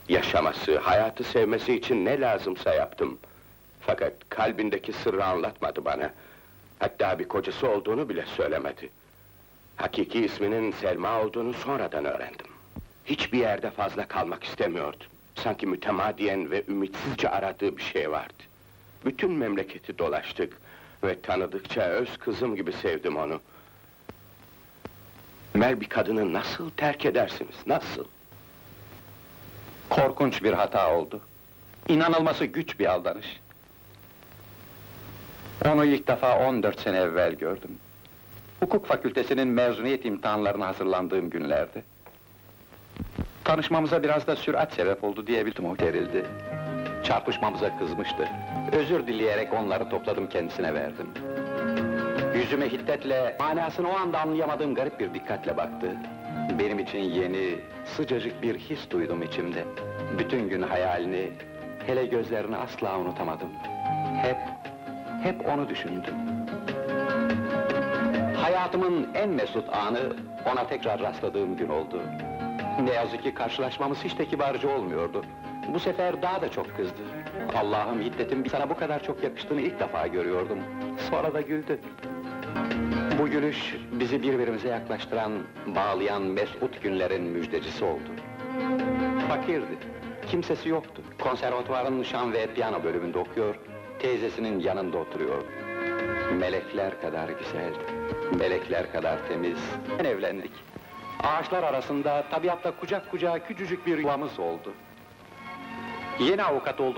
Yaşaması, hayatı sevmesi için ne lazımsa yaptım. Fakat kalbindeki sırrı anlatmadı bana. Hatta bir kocası olduğunu bile söylemedi. Hakiki isminin Selma olduğunu sonradan öğrendim. Hiçbir yerde fazla kalmak istemiyordu. Sanki mütemadiyen ve ümitsizce aradığı bir şey vardı. Bütün memleketi dolaştık ve tanıdıkça öz kızım gibi sevdim onu. Ömer, bir kadını nasıl terk edersiniz, nasıl? Korkunç bir hata oldu. İnanılması güç bir aldanış. Onu ilk defa 14 sene evvel gördüm. Hukuk fakültesinin mezuniyet imtihanlarına hazırlandığım günlerdi. Tanışmamıza biraz da sürat sebep oldu diyebildim, o gerildi. Çarpışmamıza kızmıştı. Özür dileyerek onları topladım, kendisine verdim. Yüzüme hiddetle, manasını o anda anlayamadığım garip bir dikkatle baktı. Benim için yeni, sıcacık bir his duydum içimde. Bütün gün hayalini, hele gözlerini asla unutamadım. Hep onu düşündüm. Hayatımın en mesut anı, ona tekrar rastladığım gün oldu. Ne yazık ki karşılaşmamız hiç de kibarca olmuyordu. Bu sefer daha da çok kızdı. Allah'ım, hiddetin sana bu kadar çok yakıştığını ilk defa görüyordum. Sonra da güldü. Bu gülüş, bizi birbirimize yaklaştıran, bağlayan mesut günlerin müjdecisi oldu. Fakirdi, kimsesi yoktu. Konservatuvarın şan ve piyano bölümünde okuyor, teyzesinin yanında oturuyordu. Melekler kadar güzeldi, melekler kadar temiz. Evlendik. Ağaçlar arasında, tabiatla kucak kucağa küçücük bir yuvamız oldu. Yeni avukat oldu.